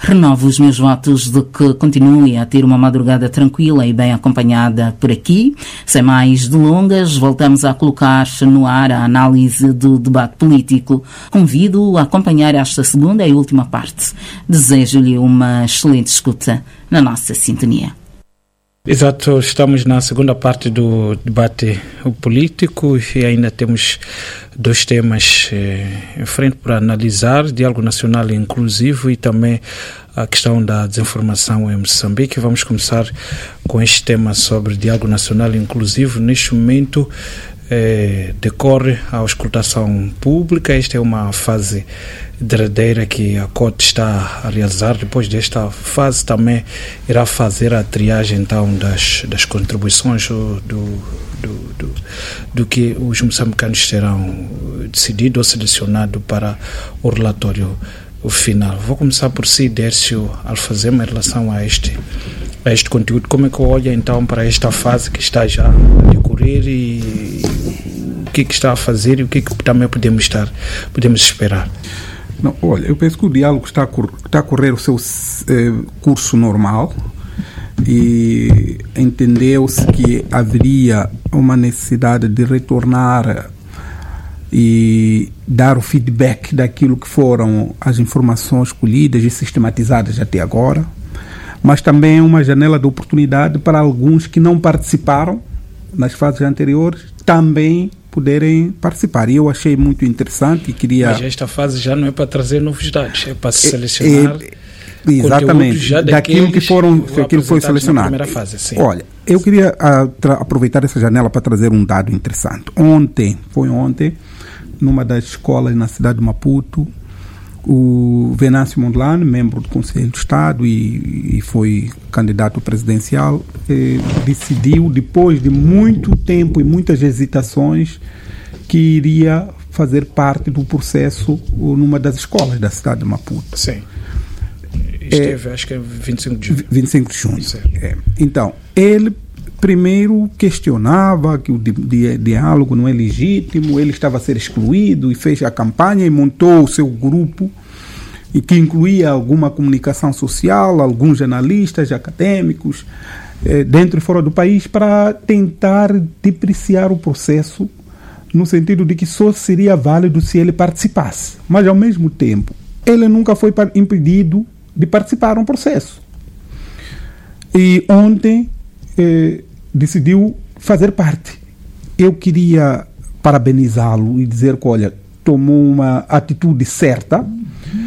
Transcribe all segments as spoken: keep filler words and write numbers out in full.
Renovo os meus votos de que continue a ter uma madrugada tranquila e bem acompanhada por aqui. Sem mais delongas, voltamos a colocar no ar a análise do debate político. Convido a acompanhar esta segunda e última parte. Desejo-lhe uma excelente escuta na nossa sintonia. Exato, estamos na segunda parte do debate político e ainda temos dois temas eh, em frente para analisar: diálogo nacional inclusivo e também a questão da desinformação em Moçambique. Vamos começar com este tema sobre diálogo nacional inclusivo. Neste momento eh, decorre a auscultação pública. Esta é uma fase derradeira que a C O T está a realizar. Depois desta fase também irá fazer a triagem então das, das contribuições do, do, do, do que os moçambicanos terão decidido ou selecionado para o relatório final. Vou começar por si, Dércio Alfazema, em relação a este, a este conteúdo. Como é que olha então para esta fase que está já a decorrer e o que, é que está a fazer e o que, é que também podemos, estar, podemos esperar? Não, olha, eu penso que o diálogo está a, cor- está a correr o seu eh, curso normal e entendeu-se que haveria uma necessidade de retornar e dar o feedback daquilo que foram as informações colhidas e sistematizadas até agora, mas também uma janela de oportunidade para alguns que não participaram nas fases anteriores também poderem participar. E eu achei muito interessante e queria... Mas esta fase já não é para trazer novos dados, é para se selecionar é, é, exatamente, já daquilo que foram, aquilo foi selecionado. Na primeira fase, sim. Olha, eu queria uh, tra- aproveitar essa janela para trazer um dado interessante. Ontem, foi ontem, numa das escolas na cidade de Maputo, o Venâncio Mondlane, membro do Conselho de Estado e, e foi candidato presidencial, eh, decidiu, depois de muito tempo e muitas hesitações, que iria fazer parte do processo numa das escolas da cidade de Maputo. Sim. Esteve, é, acho que é vinte e cinco de junho. vinte e cinco de junho. É. Então, ele primeiro questionava que o di- di- diálogo não é legítimo, ele estava a ser excluído e fez a campanha e montou o seu grupo, e que incluía alguma comunicação social, alguns jornalistas, acadêmicos, eh, dentro e fora do país, para tentar depreciar o processo, no sentido de que só seria válido se ele participasse. Mas, ao mesmo tempo, ele nunca foi par- impedido de participar no processo. E ontem eh, decidiu fazer parte. Eu queria parabenizá-lo e dizer que, olha, tomou uma atitude certa, uh,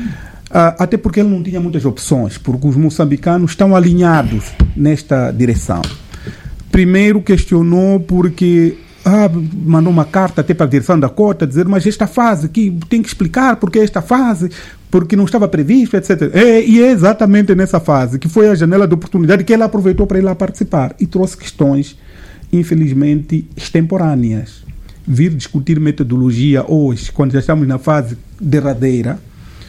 até porque ele não tinha muitas opções, porque os moçambicanos estão alinhados nesta direção. Primeiro questionou porque ah, mandou uma carta até para a direção da Cota, dizer, mas esta fase aqui, tem que explicar porque esta fase, porque não estava previsto, etcétera. É, e é exatamente nessa fase que foi a janela de oportunidade que ele aproveitou para ir lá participar e trouxe questões, infelizmente, extemporâneas. Vir discutir metodologia hoje, quando já estamos na fase derradeira,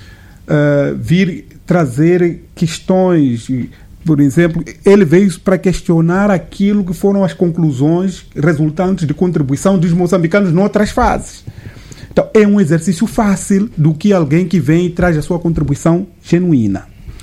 uh, vir trazer questões, por exemplo, ele veio para questionar aquilo que foram as conclusões resultantes de contribuição dos moçambicanos noutras fases. Então, é um exercício fácil do que alguém que vem e traz a sua contribuição genuína.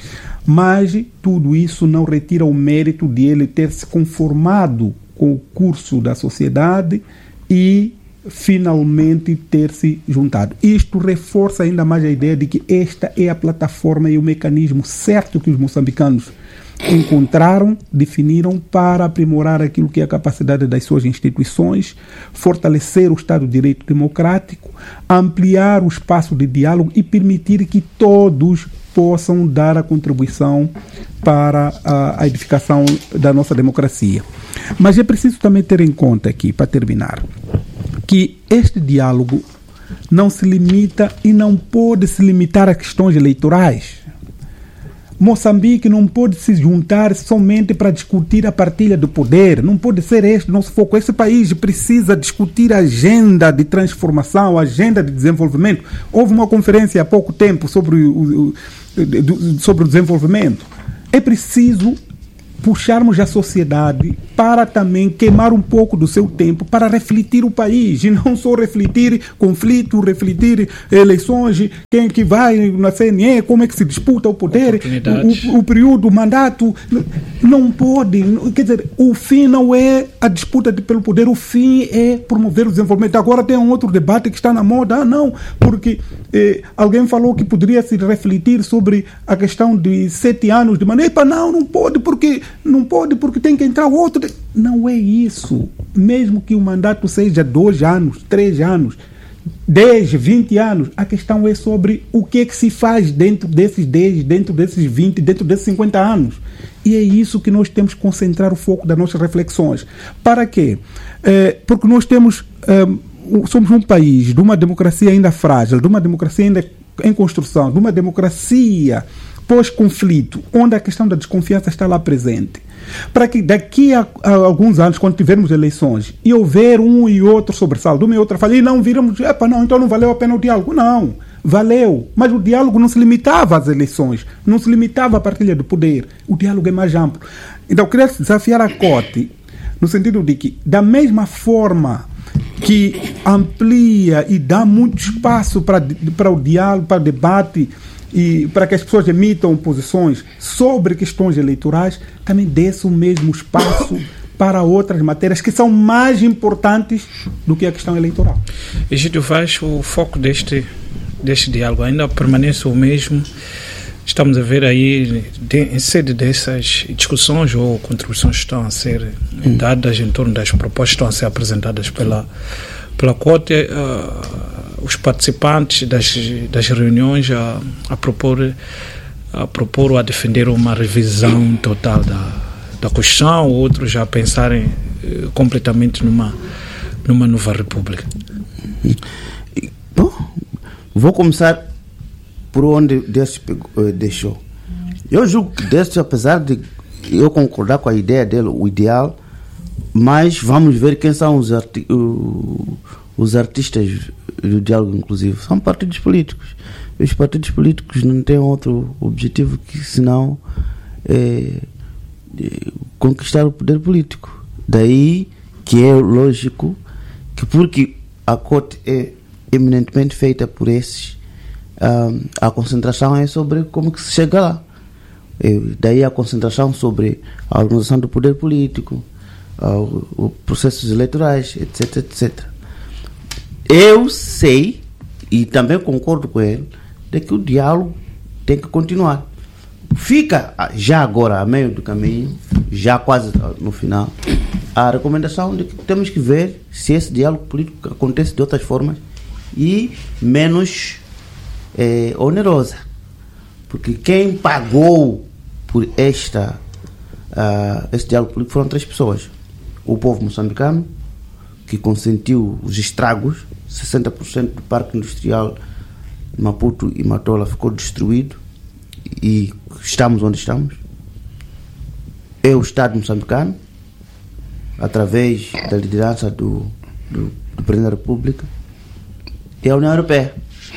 Mas tudo isso não retira o mérito de ele ter se conformado com o curso da sociedade e finalmente ter se juntado. Isto reforça ainda mais a ideia de que esta é a plataforma e o mecanismo certo que os moçambicanos encontraram, definiram para aprimorar aquilo que é a capacidade das suas instituições, fortalecer o Estado de Direito democrático, ampliar o espaço de diálogo e permitir que todos possam dar a contribuição para a, a edificação da nossa democracia. Mas é preciso também ter em conta aqui, para terminar, que este diálogo não se limita e não pode se limitar a questões eleitorais. Moçambique não pode se juntar somente para discutir a partilha do poder. Não pode ser este nosso foco. Esse país precisa discutir a agenda de transformação, a agenda de desenvolvimento. Houve uma conferência há pouco tempo sobre o, o, sobre o desenvolvimento. É preciso puxarmos a sociedade para também queimar um pouco do seu tempo para refletir o país e não só refletir conflito, refletir eleições, quem que vai na C N E, como é que se disputa o poder, o, o período, o mandato. Não pode, quer dizer, o fim não é a disputa de, pelo poder, o fim é promover o desenvolvimento. Agora tem um outro debate que está na moda, ah não, porque eh, alguém falou que poderia se refletir sobre a questão de sete anos de maneira, não, não pode, porque não pode, porque tem que entrar outro. Não é isso. Mesmo que o mandato seja dois anos, três anos, dez, vinte anos, a questão é sobre o que é que se faz dentro desses dez, dentro desses vinte, dentro desses cinquenta anos. E é isso que nós temos que concentrar o foco das nossas reflexões. Para quê? É, porque nós temos, é, somos um país de uma democracia ainda frágil, de uma democracia ainda em construção, de uma democracia pós-conflito, onde a questão da desconfiança está lá presente. Para que daqui a, a alguns anos, quando tivermos eleições, e houver um e outro sobressalto, uma e outra falha, e não viramos, epa, não, então não valeu a pena o diálogo. Não, valeu. Mas o diálogo não se limitava às eleições, não se limitava à partilha do poder. O diálogo é mais amplo. Então, eu queria desafiar a Cote, no sentido de que, da mesma forma que amplia e dá muito espaço para, para o diálogo, para o debate, e para que as pessoas emitam posições sobre questões eleitorais, também desse o mesmo espaço para outras matérias que são mais importantes do que a questão eleitoral. Egídio Vaz, o foco deste, deste diálogo ainda permanece o mesmo. Estamos a ver aí, de, em sede dessas discussões ou contribuições que estão a ser hum. dadas em torno das propostas que estão a ser apresentadas pela, pela Cote, uh, os participantes das, das reuniões a, a, propor, a propor ou a defender uma revisão total da, da Constituição, outros já a pensarem uh, completamente numa, numa nova república. Bom, vou começar por onde Décio deixou. Eu julgo que Décio, apesar de eu concordar com a ideia dele, o ideal, mas vamos ver quem são os, arti- os artistas do diálogo inclusivo. São partidos políticos. Os partidos políticos não têm outro objetivo que senão é, é, conquistar o poder político. Daí que é lógico que, porque a Cote é eminentemente feita por esses, Um, a concentração é sobre como que se chega lá. E daí a concentração sobre a organização do poder político, uh, os processos eleitorais, etc, etcétera. Eu sei, e também concordo com ele, de que o diálogo tem que continuar. Fica já agora a meio do caminho, já quase no final, a recomendação de que temos que ver se esse diálogo político acontece de outras formas e menos É, onerosa, porque quem pagou por esta uh, este diálogo político foram três pessoas: o povo moçambicano, que consentiu os estragos. Sessenta por cento do parque industrial de Maputo e Matola ficou destruído e estamos onde estamos. É o Estado moçambicano, através da liderança do, do, do Presidente da República, e a União Europeia.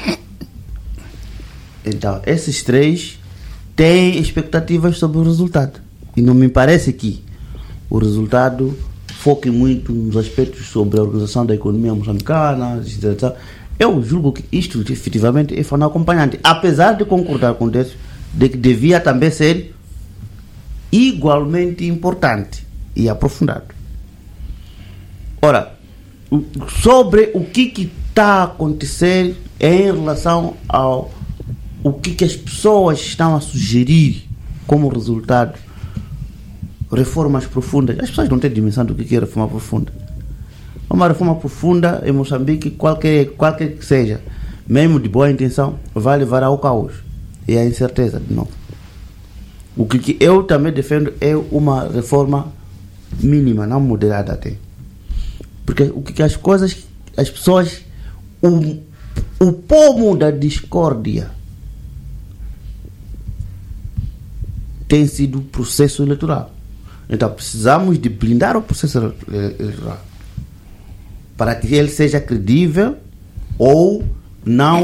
Então, esses três têm expectativas sobre o resultado. E não me parece que o resultado foque muito nos aspectos sobre a organização da economia moçambicana. Eu julgo que isto, efetivamente, é forma acompanhante. Apesar de concordar com isso, de que devia também ser igualmente importante e aprofundado. Ora, sobre o que está a acontecer em relação ao o que, que as pessoas estão a sugerir como resultado, reformas profundas. As pessoas não têm dimensão do que é reforma profunda. Uma reforma profunda em Moçambique, qualquer, qualquer que seja, mesmo de boa intenção, vai levar ao caos e à incerteza de novo. O que, que eu também defendo é uma reforma mínima, não moderada até. Porque o que, que as coisas, as pessoas, o, o pomo da discórdia tem sido o processo eleitoral. Então precisamos de blindar o processo eleitoral para que ele seja credível ou não,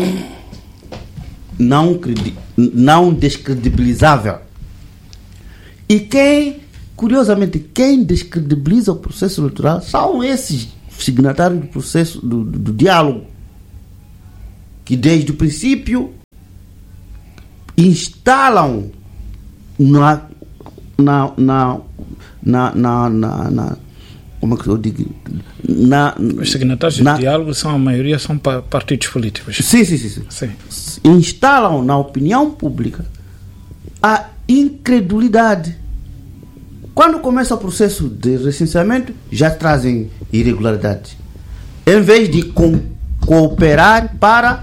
não, não descredibilizável. E quem curiosamente, quem descredibiliza o processo eleitoral são esses signatários do processo, do, do, do diálogo, que desde o princípio instalam na, na, na, na, na, na, na como é que eu digo? Na, Os signatários na, do diálogo são, a maioria são pa- partidos políticos. Sim, sim, sim, sim. Sim. Instalam na opinião pública a incredulidade. Quando começa o processo de recenseamento, já trazem irregularidades. Em vez de com, cooperar para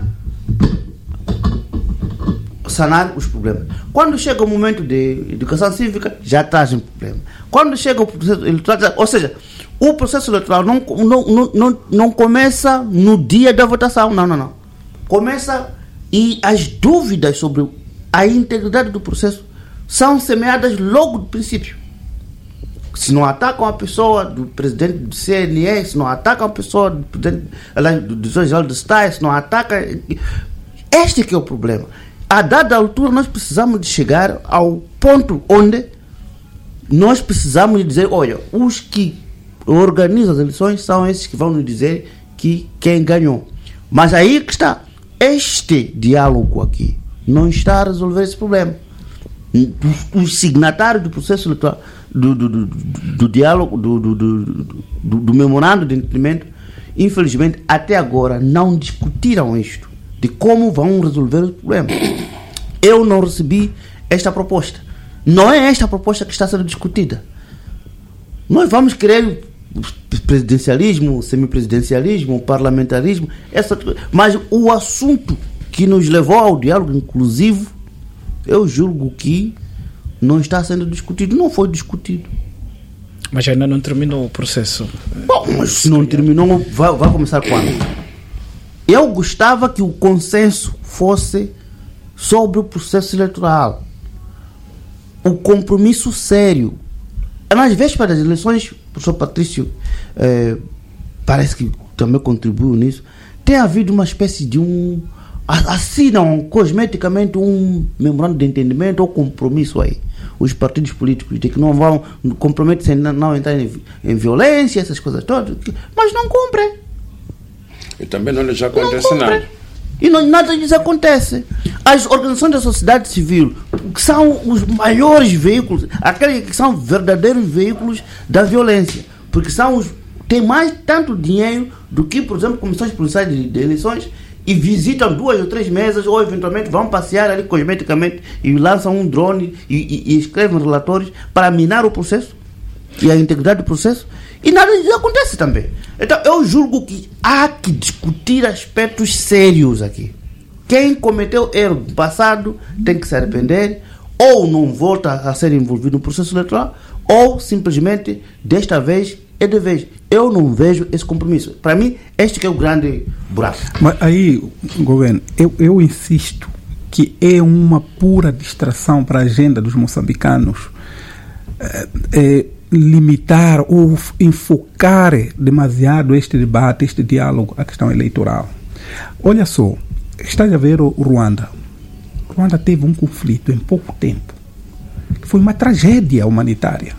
sanar os problemas. Quando chega o momento de educação cívica, já trazem problema. Quando chega o processo eleitoral, ou seja, o processo eleitoral não, não, não, não, não começa no dia da votação, não, não, não. Começa e as dúvidas sobre a integridade do processo são semeadas logo do princípio. Se não atacam a pessoa do presidente do C N E, se não atacam a pessoa do presidente do diretor-geral do Estado, se não atacam... Este que é o problema. A dada altura nós precisamos de chegar ao ponto onde nós precisamos de dizer, olha, os que organizam as eleições são esses que vão nos dizer que quem ganhou. Mas aí que está, este diálogo aqui não está a resolver esse problema. Os signatários do processo eleitoral, do, do, do, do diálogo, do, do, do, do, do memorando de entendimento, infelizmente até agora não discutiram isto, de como vão resolver o problema. Eu não recebi esta proposta. Não é esta proposta que está sendo discutida. Nós vamos querer presidencialismo, semipresidencialismo, parlamentarismo, essa, mas o assunto que nos levou ao diálogo inclusivo, eu julgo que não está sendo discutido, não foi discutido. Mas ainda não terminou o processo. Bom, mas se não terminou, vai, vai começar quando? Eu gostava que o consenso fosse sobre o processo eleitoral. O compromisso sério. Nas vésperas das eleições, o professor Patrício eh, parece que também contribuiu nisso, tem havido uma espécie de um... assinam cosmeticamente um memorando de entendimento ou compromisso aí. Os partidos políticos de que não vão, comprometem-se a não entrar em, em violência, essas coisas todas, mas não cumprem. E também não lhes acontece nada. E não, nada lhes acontece. As organizações da sociedade civil, que são os maiores veículos, aqueles que são verdadeiros veículos da violência, porque são os, têm mais tanto dinheiro do que, por exemplo, comissões policiais de, de eleições, e visitam duas ou três mesas, ou eventualmente vão passear ali cosmeticamente e lançam um drone e, e, e escrevem relatórios para minar o processo e a integridade do processo, e nada disso acontece também. Então eu julgo que há que discutir aspectos sérios aqui. Quem cometeu erro do passado tem que se arrepender, ou não volta a ser envolvido no processo eleitoral, ou simplesmente desta vez é de vez. Eu não vejo esse compromisso. Para mim, este que é o grande buraco. Mas aí, governo, eu, eu insisto que é uma pura distração para a agenda dos moçambicanos é, é, limitar ou enfocar demasiado este debate, este diálogo, a questão eleitoral. Olha só, está a ver o Ruanda. O Ruanda teve um conflito em pouco tempo, que foi uma tragédia humanitária.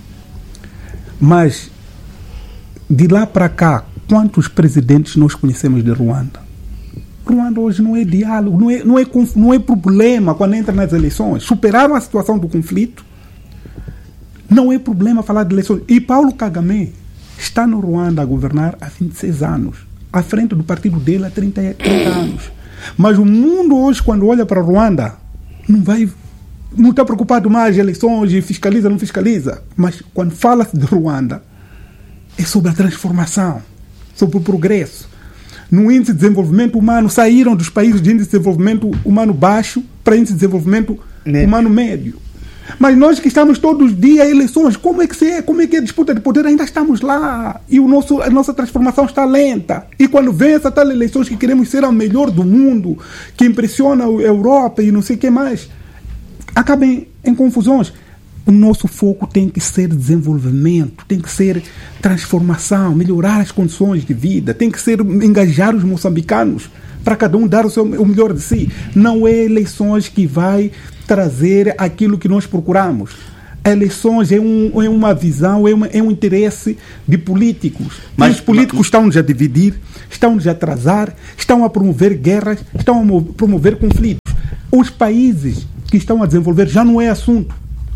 Mas de lá para cá, quantos presidentes nós conhecemos de Ruanda? Ruanda hoje não é diálogo, não é, não é, não é problema quando entra nas eleições. Superaram a situação do conflito. Não é problema falar de eleições. E Paulo Kagame está no Ruanda a governar há vinte e seis anos. À frente do partido dele há trinta, trinta anos. Mas o mundo hoje, quando olha para Ruanda, não vai... não está preocupado mais em eleições, e fiscaliza, não fiscaliza. Mas quando fala-se de Ruanda, é sobre a transformação, sobre o progresso. No índice de desenvolvimento humano, saíram dos países de índice de desenvolvimento humano baixo para índice de desenvolvimento médio. humano médio. Mas nós que estamos todos os dias em eleições, como é que é? Como é que é a disputa de poder? Ainda estamos lá. E o nosso, a nossa transformação está lenta. E quando vem essa tal eleições que queremos ser a melhor do mundo, que impressiona a Europa e não sei o que mais, acabem em confusões. O nosso foco tem que ser desenvolvimento, tem que ser transformação, melhorar as condições de vida, tem que ser engajar os moçambicanos para cada um dar o, seu, o melhor de si. Não é eleições que vai trazer aquilo que nós procuramos. Eleições é, um, é uma visão, é, uma, é um interesse de políticos. Mas, e os políticos mas, estão-nos a dividir, estão-nos a atrasar, estão a promover guerras, estão a promover conflitos. Os países que estão a desenvolver já não é assunto.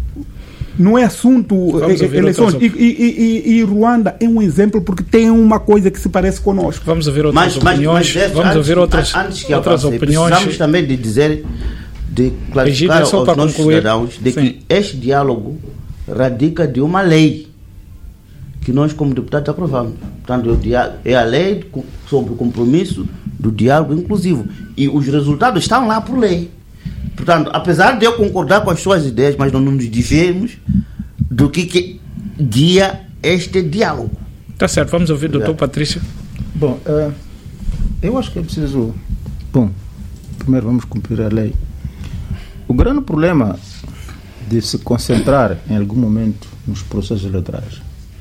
Não é assunto é, eleições. E, e, e, e Ruanda é um exemplo porque tem uma coisa que se parece conosco. Vamos ouvir outras mas, opiniões. Mas, mas, Vamos antes, ouvir outras, antes que outras avance, opiniões. Precisamos também de dizer, de clarificar é só aos para nossos concluir. cidadãos de Sim. que este diálogo radica de uma lei que nós como deputados aprovamos. Portanto, é a lei sobre o compromisso do diálogo inclusivo. E os resultados estão lá por lei. Portanto, apesar de eu concordar com as suas ideias, mas não nos divermos do que, que guia este diálogo. Tá certo, vamos ouvir o doutor Patrício. Bom, uh, eu acho que é preciso... Bom, primeiro vamos cumprir a lei. O grande problema de se concentrar em algum momento nos processos eleitorais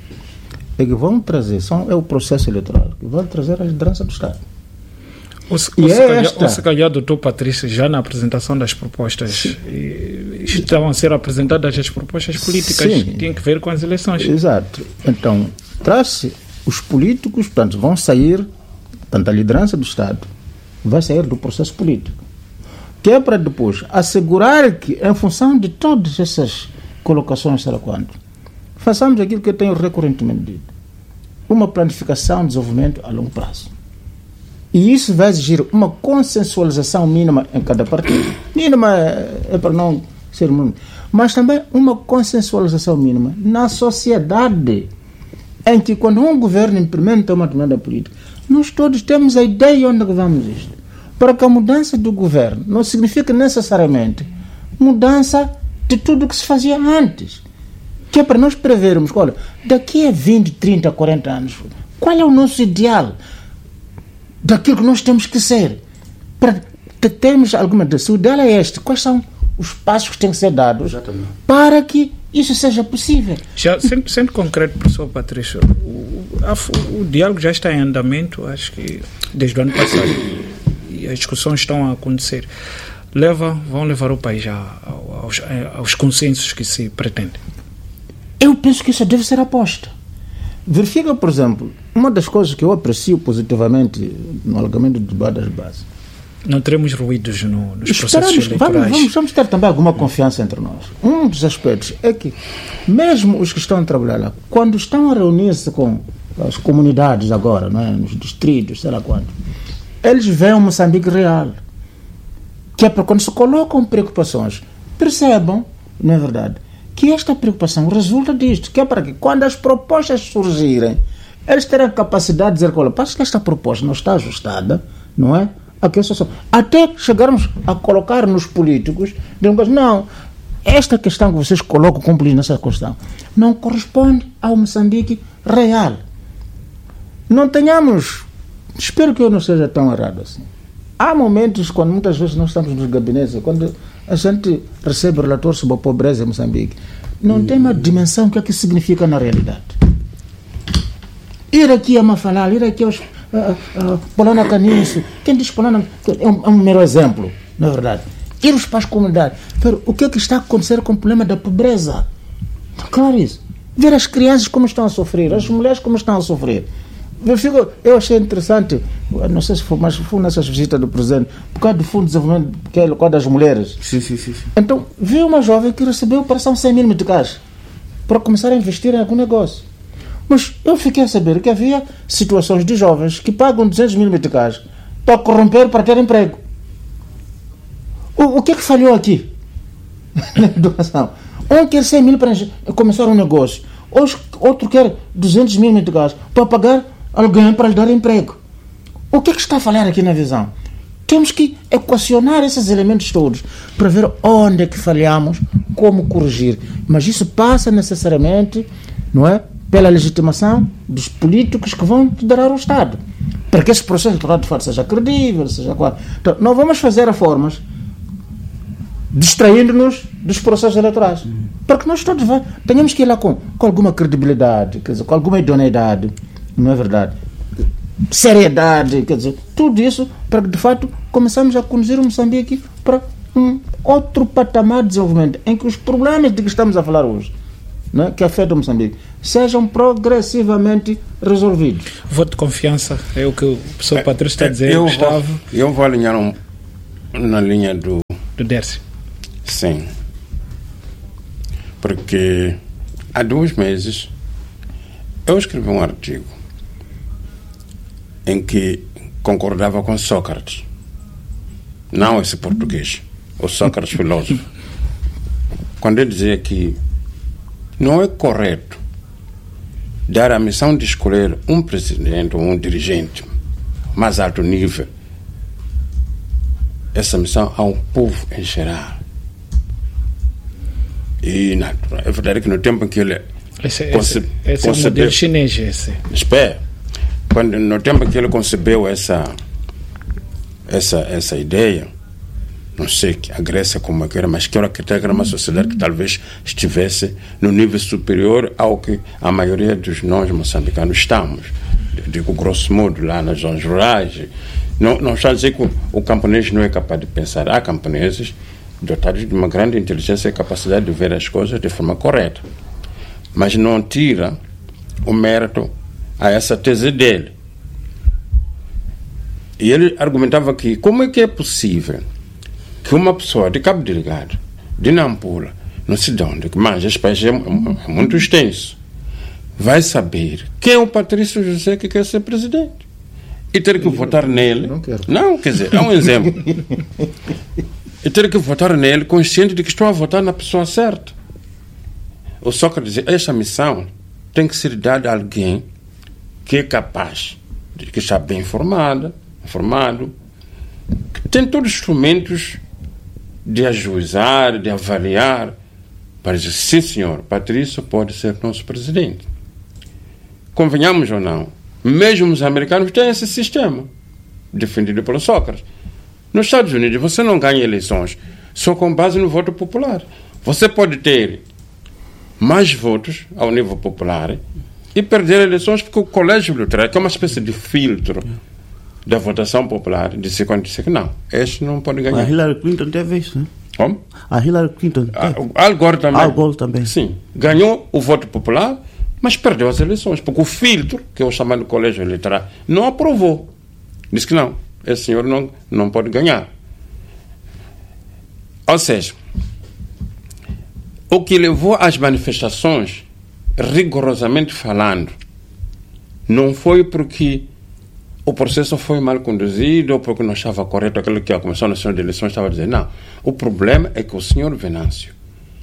é que vão trazer, são, é o processo eleitoral que vai trazer a liderança do Estado. Ou se, E ou se, é calhar, esta. ou se calhar, doutor Patrício, já na apresentação das propostas, e, estavam a ser apresentadas as propostas políticas Sim. que têm que ver com as eleições. Exato. Então, traz-se os políticos, portanto, vão sair, portanto, a liderança do Estado vai sair do processo político, que é para depois assegurar que, em função de todas essas colocações, será quando, façamos aquilo que eu tenho recorrentemente dito, uma planificação de desenvolvimento a longo prazo. E isso vai exigir uma consensualização mínima em cada partido. Mínima é para não ser muito, mas também uma consensualização mínima na sociedade, em que quando um governo implementa uma determinada política, nós todos temos a ideia de onde vamos isto. Para que a mudança do governo não signifique necessariamente mudança de tudo o que se fazia antes. Que é para nós prevermos, olha, daqui a vinte, trinta, quarenta anos, qual é o nosso ideal daquilo que nós temos que ser? Para termos alguma dúvida, se o ideal é este, quais são os passos que têm que ser dados Exatamente. Para que isso seja possível? Já, sendo, sendo concreto, professor Patrício, o, a, o diálogo já está em andamento, acho que desde o ano passado, e as discussões estão a acontecer. Leva, vão levar o país a, aos, aos consensos que se pretende? Eu penso que isso deve ser aposta. Verifica, por exemplo, uma das coisas que eu aprecio positivamente no alargamento do debate das bases. Não teremos ruídos no, nos Esperamos, processos eleitorais. Vamos, vamos, vamos ter também alguma confiança entre nós. Um dos aspectos é que, mesmo os que estão a trabalhar lá, quando estão a reunir-se com as comunidades agora, não é? Nos distritos, sei lá quanto, eles veem o Moçambique real. Que é para quando se colocam preocupações, percebam, não é verdade, que esta preocupação resulta disto, que é para que quando as propostas surgirem, eles terão a capacidade de dizer, olha, parece que esta proposta não está ajustada, não é? Até chegarmos a colocar nos políticos, não, esta questão que vocês colocam como política nessa questão não corresponde ao Moçambique real. Não tenhamos, espero que eu não seja tão errado assim. Há momentos quando muitas vezes nós estamos nos gabinetes, quando a gente recebe relatórios sobre a pobreza em Moçambique, não hum. tem uma dimensão que é que significa na realidade. Ir aqui a Mafalal, ir aqui aos uh, uh, Polana Caniço, quem diz Polana é um, é um mero exemplo, na verdade. Ir para as comunidades, ver o que é que está a acontecer com o problema da pobreza. Claro isso. Ver as crianças como estão a sofrer, as mulheres como estão a sofrer. Eu, fico, eu achei interessante, não sei se foi, mas foi nessas visitas do presidente, por causa do Fundo de Desenvolvimento, que é o quadro das mulheres. Sim, sim, sim, sim. Então, vi uma jovem que recebeu para são cem mil meticais para começar a investir em algum negócio. Mas eu fiquei a saber que havia situações de jovens que pagam duzentos mil meticais para corromper, para ter emprego. O, o que é que falhou aqui? Na educação. Um quer cem mil para começar um negócio, outro quer duzentos mil meticais para pagar alguém para lhe dar emprego. O que é que está a falhar aqui na visão? Temos que equacionar esses elementos todos para ver onde é que falhamos, como corrigir. Mas isso passa necessariamente, não é, pela legitimação dos políticos que vão liderar o Estado, para que esse processo eleitoral de fato seja credível, seja qual. Então, não vamos fazer reformas distraindo-nos dos processos eleitorais, para que nós todos vamos, tenhamos que ir lá com, com alguma credibilidade, quer dizer, com alguma idoneidade, não é verdade? Seriedade, quer dizer, tudo isso para que de fato começamos a conduzir o Moçambique para um outro patamar de desenvolvimento em que os problemas de que estamos a falar hoje, né, que afetam Moçambique, sejam progressivamente resolvidos. Voto de confiança é o que o professor é, Patrício está a dizer, eu Gustavo. Vou, eu vou alinhar um, na linha do... Do Dercy. Sim. Porque há dois meses eu escrevi um artigo em que concordava com Sócrates. Não esse português, o Sócrates filósofo. Quando ele dizia que não é correto dar a missão de escolher um presidente ou um dirigente mais alto nível, essa missão ao povo em geral. E na, é verdade que no tempo em que ele esse, conce, esse, esse concebeu, é o modelo chinês esse. Espera, quando, no tempo em que ele concebeu essa essa, essa ideia, não sei a Grécia como é que era, mas que era, que era uma sociedade que talvez estivesse no nível superior ao que a maioria dos nós moçambicanos estamos. Digo, grosso modo, lá nas zonas rurais. Não, não está a dizer que o camponês não é capaz de pensar. Há camponeses dotados de uma grande inteligência e capacidade de ver as coisas de forma correta. Mas não tira o mérito a essa tese dele. E ele argumentava que como é que é possível que uma pessoa de Cabo Delgado, de Nampula, não sei de onde, mas esse país é muito extenso, vai saber quem é o Patrício José que quer ser presidente e ter que votar nele. Não quero. Não, quer dizer, é um exemplo. E ter que votar nele consciente de que estou a votar na pessoa certa. O Sócrates dizia, esta missão tem que ser dada a alguém que é capaz, de, que está bem informada, informado, que tem todos os instrumentos de ajuizar, de avaliar, para dizer, sim senhor, Patrício pode ser nosso presidente. Convenhamos ou não, mesmo os americanos têm esse sistema, defendido pelo Sócrates. Nos Estados Unidos, você não ganha eleições só com base no voto popular. Você pode ter mais votos ao nível popular e perder eleições porque o colégio eleitoral, que é uma espécie de filtro da votação popular, disse quando disse que não, este não pode ganhar. A Hillary Clinton teve isso, né? Como? A Hillary Clinton teve. Al Gore também. Al Gore também. Sim, ganhou o voto popular, mas perdeu as eleições, porque o filtro, que é o chamado colégio eleitoral, não aprovou. Disse que não, esse senhor não, não pode ganhar. Ou seja, o que levou às manifestações, rigorosamente falando, não foi porque o processo foi mal conduzido ou porque não estava correto aquilo que a Comissão Nacional de Eleições estava dizendo. Não. O problema é que o senhor Venâncio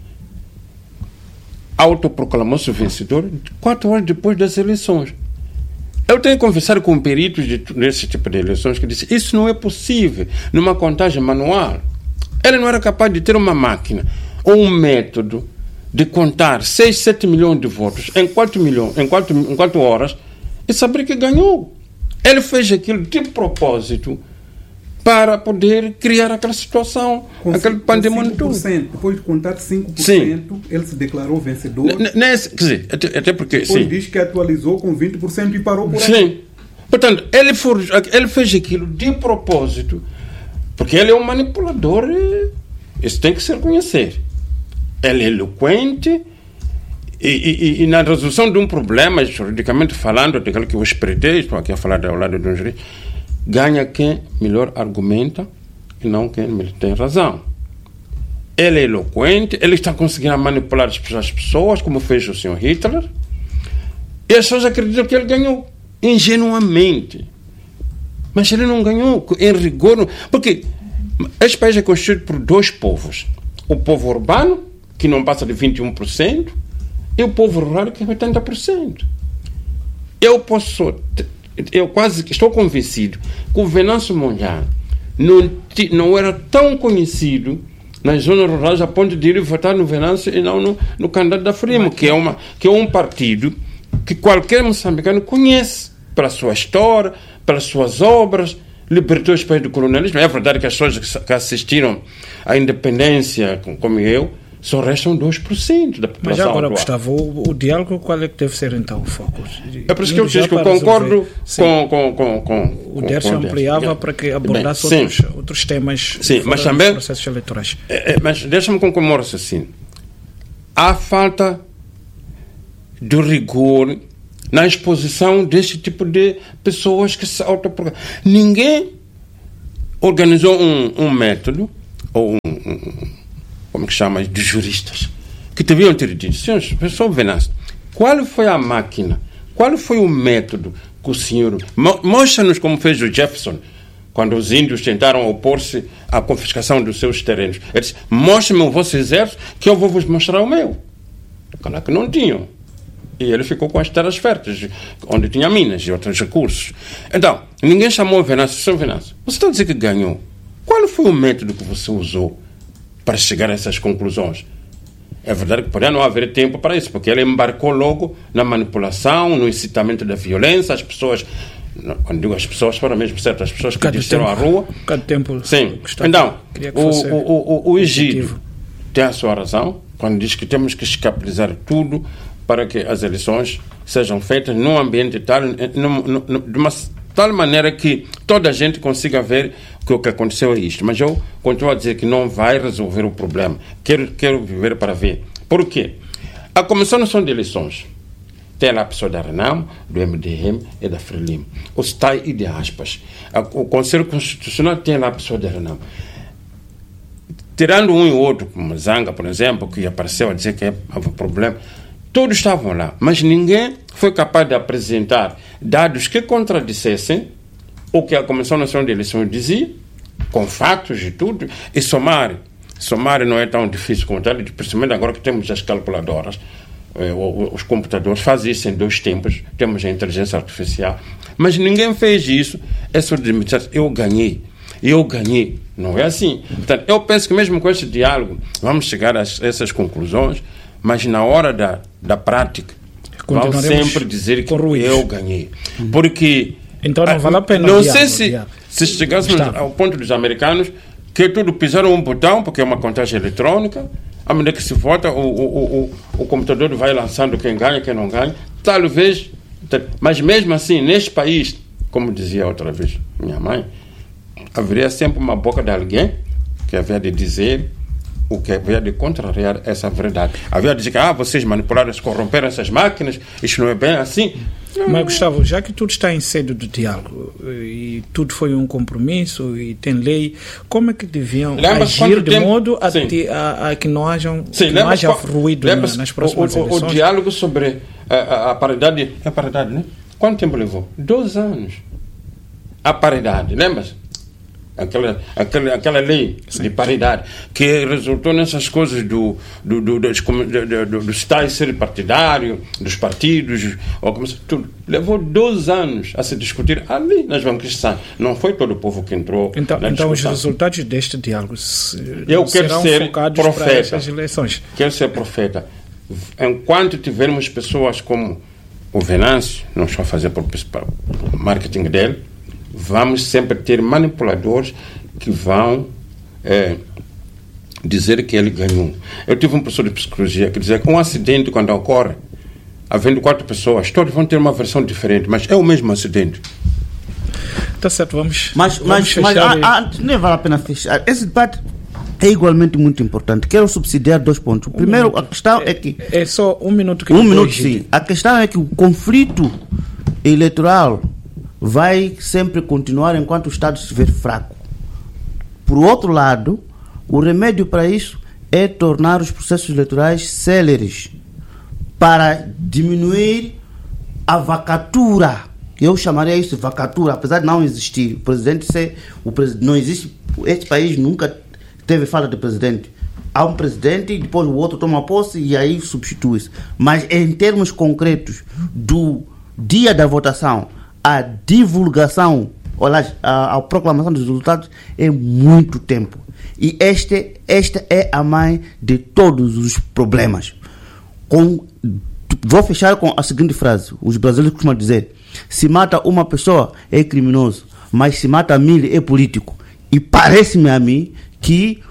autoproclamou-se vencedor quatro horas depois das eleições. Eu tenho conversado com peritos de, desse tipo de eleições que dizem isso não é possível numa contagem manual. Ele não era capaz de ter uma máquina ou um método de contar seis, sete milhões de votos em quatro, milhões, em quatro, em quatro horas e saber que ganhou. Ele fez aquilo de propósito para poder criar aquela situação, com aquele pandemônio todo. Depois de contar cinco por cento, sim, ele se declarou vencedor. N nesse, quer dizer, até, até porque... Depois sim, diz que atualizou com vinte por cento e parou por aí. Sim. Portanto, ele, for, ele fez aquilo de propósito, porque ele é um manipulador, isso tem que se reconhecer. Ele é eloquente e, e, e na resolução de um problema, juridicamente falando, daquilo que eu espreitei, estou aqui a falar ao lado de um juiz, ganha quem melhor argumenta e não quem tem razão. Ele é eloquente, ele está conseguindo manipular as pessoas, como fez o senhor Hitler, e as pessoas acreditam que ele ganhou, ingenuamente. Mas ele não ganhou, em rigor, porque este país é constituído por dois povos. O povo urbano, que não passa de vinte e um por cento, e o povo rural, que é oitenta por cento. Eu posso... Eu quase estou convencido que o Venâncio Mondlane não, não era tão conhecido nas zonas rurais a ponto de ir votar no Venâncio e não no, no candidato da Frimo, que é, uma, que é um partido que qualquer moçambicano conhece pela sua história, pelas suas obras, libertou os países do colonialismo. É verdade que as pessoas que assistiram à independência, como eu, só restam dois por cento da população. Mas agora, atual. Gustavo, o, o diálogo, qual é que deve ser então o foco? É por isso que eu disse que eu concordo com, com, com, com... O Dércio ampliava para que abordasse Bem, outros, outros temas sim, mas também, processos eleitorais. É, é, mas deixa-me concluir um raciocínio. Há falta de rigor na exposição deste tipo de pessoas que se autoproclamam. Ninguém organizou um, um método, ou um, um, como que chama, de juristas, que deviam ter dito, senhores, pessoal Venâncio, qual foi a máquina, qual foi o método que o senhor... Mostra-nos como fez o Jefferson, quando os índios tentaram opor-se à confiscação dos seus terrenos. Ele disse, mostre-me o vosso exército que eu vou vos mostrar o meu. Claro que não tinham. E ele ficou com as terras férteis, onde tinha minas e outros recursos. Então, ninguém chamou o Venâncio. Senhor Venâncio, você está a dizer que ganhou. Qual foi o método que você usou para chegar a essas conclusões? É verdade que poderia não haver tempo para isso, porque ele embarcou logo na manipulação, no incitamento da violência. As pessoas, quando digo as pessoas, foram mesmo certas pessoas que desceram à rua. Cada tempo. Sim. Então, o, o, o, o Egídio tem a sua razão quando diz que temos que escapulizar tudo para que as eleições sejam feitas num ambiente tal, num, num, de uma tal maneira que toda a gente consiga ver que o que aconteceu é isto. Mas eu continuo a dizer que não vai resolver o problema. Quero, quero viver para ver. Por quê? A Comissão Nacional de Eleições tem lá a pessoa da Renamo, do M D M e da Frelimo. O S T A I e de aspas. O Conselho Constitucional tem lá a pessoa da Renamo. Tirando um e outro, como Zanga, por exemplo, que apareceu a dizer que havia problema, todos estavam lá, mas ninguém foi capaz de apresentar dados que contradissessem o que a Comissão Nacional de Eleições dizia, com fatos e tudo, e somar. Somar não é tão difícil como tal, principalmente agora que temos as calculadoras, eh, os computadores fazem isso em dois tempos, temos a inteligência artificial, mas ninguém fez isso. É só dizer, eu ganhei, eu ganhei. Não é assim. Portanto, eu penso que mesmo com este diálogo vamos chegar a essas conclusões, mas na hora da, da prática vão sempre dizer que eu ganhei. Porque então não vale a pena. Não diálogo, sei se, diálogo. se chegássemos Está. ao ponto dos americanos, que tudo pisaram um botão, porque é uma contagem eletrônica, à medida que se vota, o, o, o, o computador vai lançando quem ganha, quem não ganha. Talvez, mas mesmo assim, neste país, como dizia outra vez minha mãe, haveria sempre uma boca de alguém que havia de dizer o que havia de contrariar essa verdade. Havia de dizer que ah, vocês manipularam, corromperam essas máquinas, isso não é bem assim. Mas, Gustavo, já que tudo está em sede do diálogo e tudo foi um compromisso e tem lei, como é que deviam lembra agir de tempo? modo a, te, a, a que não, hajam, Sim, que não haja ruído na, nas próximas o, o, eleições? O diálogo sobre a, a, a paridade, a paridade, né? Quanto tempo levou? Dois anos. A paridade, lembra-se? Aquela, aquela, aquela lei Sim. de paridade que resultou nessas coisas do, do, do, dos, do, do, do Estado ser partidário, dos partidos, ou como, tudo. Levou dois anos a se discutir ali nas banquistas. Não foi todo o povo que entrou. Então, na então os discussão. resultados deste diálogo Eu serão quero ser focados profeta. para essas eleições. Quero ser profeta. Enquanto tivermos pessoas como o Venâncio, não estou a fazer por, por marketing dele, vamos sempre ter manipuladores que vão é, dizer que ele ganhou. Eu tive um professor de psicologia que dizia que um acidente, quando ocorre, havendo quatro pessoas, todos vão ter uma versão diferente, mas é o mesmo acidente. Está certo, vamos. Mas, vamos mas, mas fechar a, a, nem vale a pena fechar. Esse debate é igualmente muito importante. Quero subsidiar dois pontos. O um primeiro, minuto. a questão é, é que. É só um minuto que Um minuto, sim. A questão é que o conflito eleitoral vai sempre continuar enquanto o Estado estiver fraco. Por outro lado, o remédio para isso é tornar os processos eleitorais céleres para diminuir a vacatura. Eu chamaria isso de vacatura, apesar de não existir. O presidente ser, o presidente, não existe. Este país nunca teve falta de presidente. Há um presidente, depois o outro toma posse e aí substitui-se. Mas em termos concretos do dia da votação, a divulgação, ou a, a proclamação dos resultados é muito tempo. E este, esta é a mãe de todos os problemas. Com, vou fechar com a seguinte frase. Os brasileiros costumam dizer: se mata uma pessoa é criminoso, mas se mata mil é político. E parece-me a mim que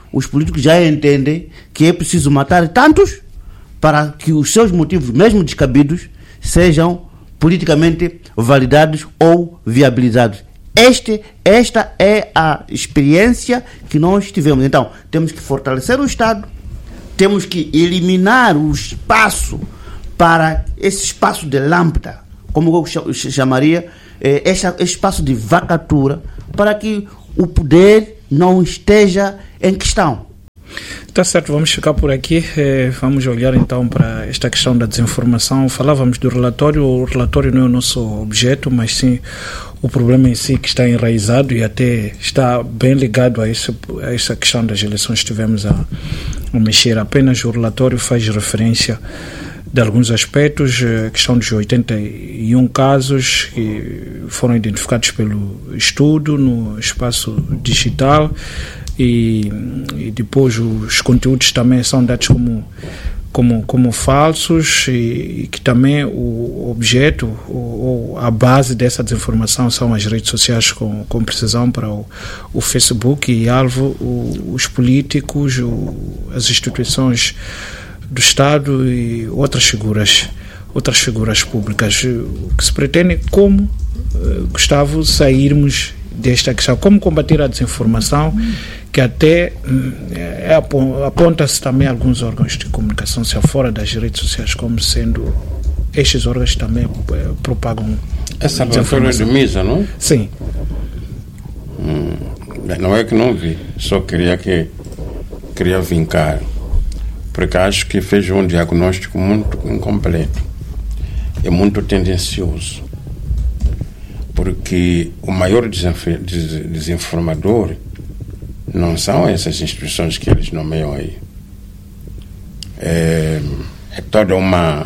os políticos já entendem que é preciso matar tantos para que os seus motivos, mesmo descabidos, sejam politicamente validados ou viabilizados. Este, esta é a experiência que nós tivemos. Então, temos que fortalecer o Estado, temos que eliminar o espaço para esse espaço de lâmpada, como eu chamaria, eh, esse espaço de vacatura, para que o poder não esteja em questão. Tá certo, vamos ficar por aqui. Eh, vamos olhar então para esta questão da desinformação. Falávamos do relatório. O relatório não é o nosso objeto, mas sim o problema em si que está enraizado e até está bem ligado a, esse, a essa questão das eleições que tivemos a, a mexer. Apenas o relatório faz referência de alguns aspectos, a questão dos oitenta e um casos que foram identificados pelo estudo no espaço digital e, e depois os conteúdos também são dados como, como, como falsos e, e que também o objeto ou, ou a base dessa desinformação são as redes sociais com, com precisão para o, o Facebook e alvo o, os políticos, o, as instituições do Estado e outras figuras, outras figuras públicas. O que se pretende é como, Gustavo, sairmos desta questão, como combater a desinformação, que até é, aponta-se também alguns órgãos de comunicação se fora das redes sociais como sendo estes órgãos também é, propagam essa abertura de misa, não? Sim. Hum, não é que não vi, só queria que queria vincar, porque acho que fez um diagnóstico muito incompleto e muito tendencioso, porque o maior desinformador não são essas instituições que eles nomeiam aí. É, é toda uma...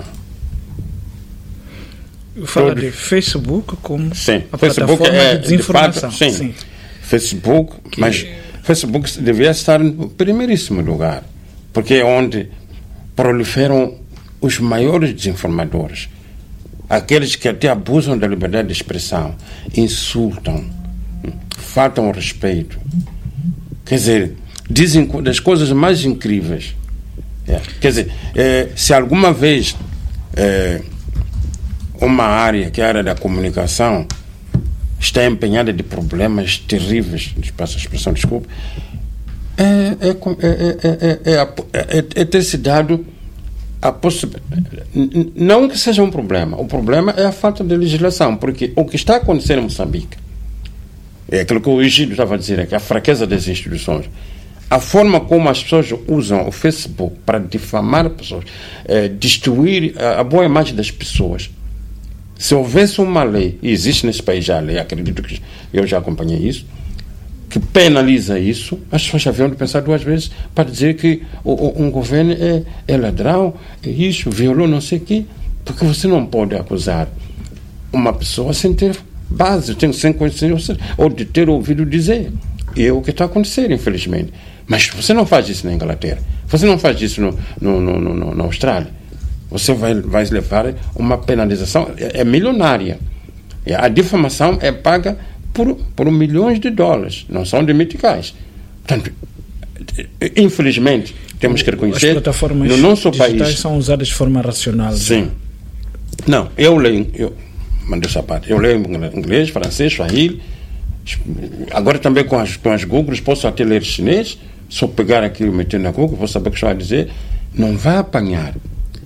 Fala todo... de Facebook como sim, a Facebook plataforma é, de desinformação. De fato, sim. sim. Facebook, que... mas Facebook devia estar no primeiríssimo lugar, porque é onde proliferam os maiores desinformadores, aqueles que até abusam da liberdade de expressão, insultam, faltam ao respeito, quer dizer, dizem das coisas mais incríveis. É. Quer dizer, é, se alguma vez é, uma área, que é a área da comunicação, está empenhada de problemas terríveis, espaço a expressão, desculpa, é, é, é, é, é, é, é ter se dado a possibilidade. Não que seja um problema, o problema é a falta de legislação, porque o que está acontecendo em Moçambique é aquilo que o Egídio estava a dizer, é que a fraqueza das instituições, a forma como as pessoas usam o Facebook para difamar pessoas, é, destruir a, a boa imagem das pessoas. Se houvesse uma lei, e existe nesse país já a lei, acredito que eu já acompanhei isso, que penaliza isso, as pessoas já haviam de pensar duas vezes para dizer que o, o, um governo é, é ladrão, é isso, violou não sei o quê, porque você não pode acusar uma pessoa sem ter base, sem conhecer, ou de ter ouvido dizer. E é o que está acontecendo, infelizmente. Mas você não faz isso na Inglaterra, você não faz isso no, no, no, no, na Austrália. Você vai, vai levar uma penalização, é, é milionária. A difamação é paga por, por milhões de dólares, não são de meticais. Portanto, infelizmente, temos que reconhecer, as plataformas no nosso digitais país são usadas de forma racional. Sim. Não, eu leio, eu, mandei essa parte, eu leio inglês, francês, swahili, agora também com as, com as Googles, posso até ler chinês, só pegar aquilo e meter na Google, vou saber o que está a dizer. Não vai apanhar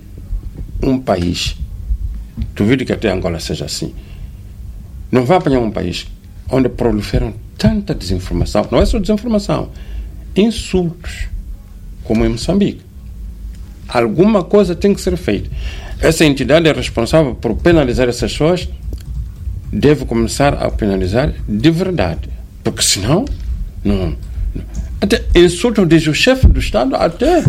um país, duvido que até Angola seja assim, não vai apanhar um país onde proliferam tanta desinformação, não é só desinformação, insultos, como em Moçambique. Alguma coisa tem que ser feita. Essa entidade é responsável por penalizar essas pessoas, deve começar a penalizar de verdade, porque senão não, não. Até insultam desde o chefe do Estado até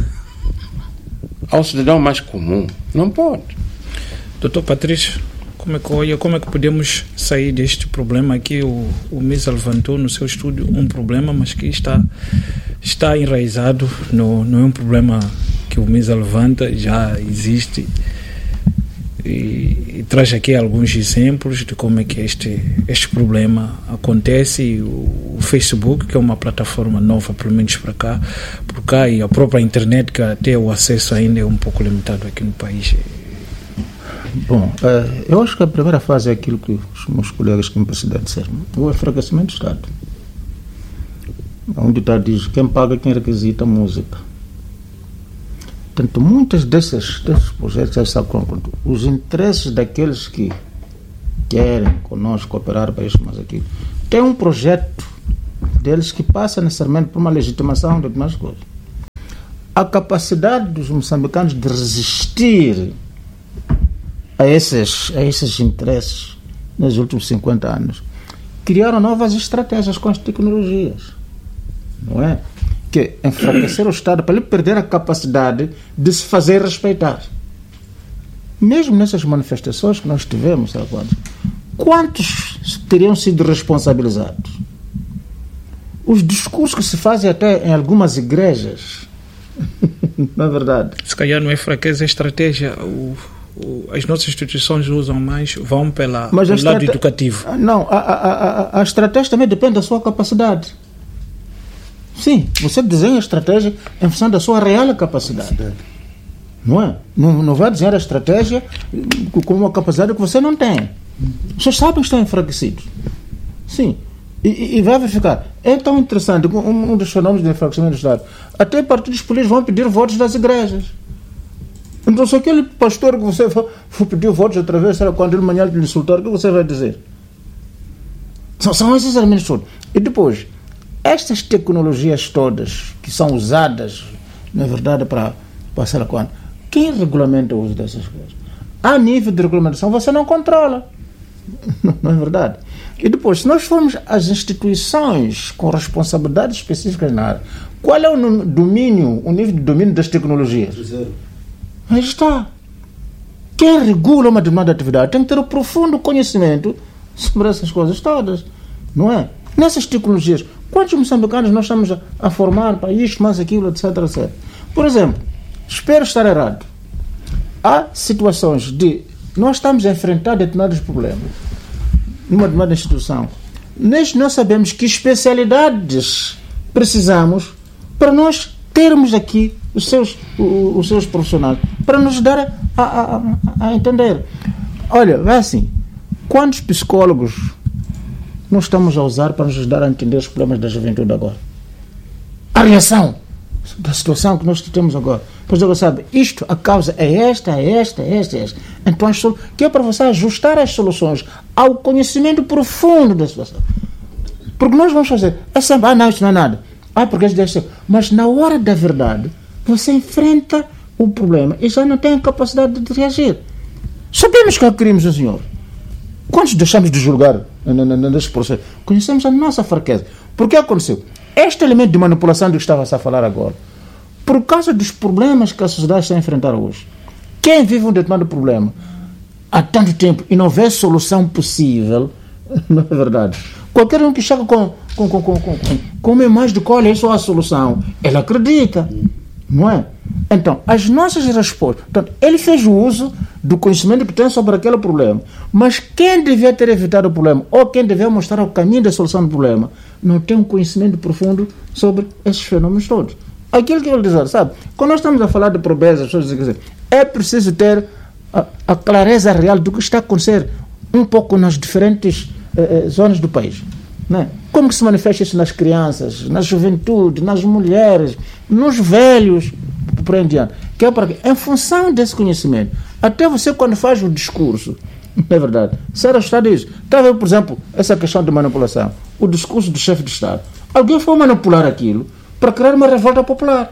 ao cidadão mais comum. Não pode. Doutor Patrício, como é que olha, como é que podemos sair deste problema aqui? O, o Misa levantou no seu estúdio um problema, mas que está, está enraizado, no, não é um problema que o Misa levanta, já existe. e, e traz aqui alguns exemplos de como é que este, este problema acontece. E o, o Facebook, que é uma plataforma nova, pelo menos para cá, por cá, e a própria internet, que até o acesso ainda é um pouco limitado aqui no país. Bom, eu acho que a primeira fase é aquilo que os meus colegas que me precedem disseram: o enfraquecimento do Estado. Onde está diz quem paga, quem requisita a música. Portanto, muitos desses, desses projetos já sabem, os interesses daqueles que querem conosco cooperar para isso, mas aquilo. Tem um projeto deles que passa necessariamente por uma legitimação de algumas coisas. A capacidade dos moçambicanos de resistir a esses, a esses interesses nos últimos cinquenta anos criaram novas estratégias com as tecnologias. Não é? Que enfraquecer o Estado para ele perder a capacidade de se fazer respeitar. Mesmo nessas manifestações que nós tivemos, sabe quantos? Quantos teriam sido responsabilizados? Os discursos que se fazem até em algumas igrejas, não é verdade? Se calhar não é fraqueza, é estratégia. O, o, as nossas instituições usam mais, vão pela, Mas pelo estrate... lado educativo. Não, a, a, a, a estratégia também depende da sua capacidade. Sim, você desenha a estratégia em função da sua real capacidade. Não é? Não, não vai desenhar a estratégia com uma capacidade que você não tem. Vocês sabem que estão enfraquecidos. Sim. E, e vai verificar. É tão interessante, um, um dos fenômenos de enfraquecimento do Estado. Até partidos políticos vão pedir votos das igrejas. Então, se aquele pastor que você for, for pedir votos outra vez, será quando ele amanhã lhe insultar, o que você vai dizer? São, são esses elementos todos. E depois, estas tecnologias todas que são usadas, na verdade, para passar a quando? Quem regulamenta o uso dessas coisas? A nível de regulamentação você não controla. Não é verdade? E depois, se nós formos às instituições com responsabilidades específicas na área, qual é o domínio, o nível de domínio das tecnologias? Zero. Aí está. Quem regula uma determinada atividade tem que ter um profundo conhecimento sobre essas coisas todas. Não é? Nessas tecnologias, quantos moçambicanos nós estamos a, a formar para isto, mais aquilo, etc, etcétera. Por exemplo, espero estar errado. Há situações de nós estamos a enfrentar determinados problemas numa determinada instituição. Neste nós sabemos que especialidades precisamos para nós termos aqui os seus, os, os seus profissionais, para nos dar a, a, a entender. Olha, vai assim, quantos psicólogos nós estamos a usar para nos ajudar a entender os problemas da juventude agora? A reação da situação que nós temos agora. Pois agora sabe, isto, a causa é esta, é esta, é esta, é esta. Então, que é para você ajustar as soluções ao conhecimento profundo da situação. Porque nós vamos fazer, é sempre, ah não, isso não é nada. Ah, porque isso deve ser. Mas na hora da verdade, você enfrenta o problema e já não tem a capacidade de reagir. Sabemos que há crimes, o senhor. Quantos deixamos de julgar nesse processo? Conhecemos a nossa fraqueza. Por que aconteceu? Este elemento de manipulação do que estava a falar agora, por causa dos problemas que a sociedade está a enfrentar hoje, quem vive um determinado problema há tanto tempo e não vê solução possível, não é verdade? Qualquer um que chega com, com, com, com, com, com uma imagem de qual é só a solução, ele acredita, não é? Então, as nossas respostas, portanto, ele fez o uso do conhecimento que tem sobre aquele problema, mas quem devia ter evitado o problema, ou quem devia mostrar o caminho da solução do problema, não tem um conhecimento profundo sobre esses fenômenos todos. Aquilo que eu dizer, sabe, quando nós estamos a falar de pobreza, as pessoas dizem, é preciso ter a, a clareza real do que está a acontecer um pouco nas diferentes eh, zonas do país, não é? Como que se manifesta isso nas crianças, na juventude, nas mulheres, nos velhos, por aí em diante. Que é para quê? Em função desse conhecimento, até você quando faz o discurso, não é verdade, ser ajustado isso. Está a ver, por exemplo, essa questão de manipulação, o discurso do chefe de Estado. Alguém foi manipular aquilo para criar uma revolta popular.